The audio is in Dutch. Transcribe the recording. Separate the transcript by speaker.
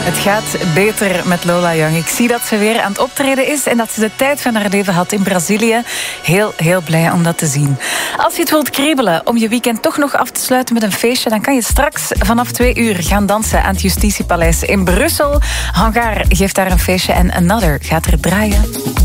Speaker 1: Het gaat beter met Lola Young. Ik zie dat ze weer aan het optreden is en dat ze de tijd van haar leven had in Brazilië. Heel, heel blij om dat te zien. Als je het wilt kriebelen om je weekend toch nog af te sluiten met een feestje, dan kan je straks vanaf 2 uur gaan dansen aan het Justitiepaleis in Brussel. Hangar geeft daar een feestje en Another gaat er draaien.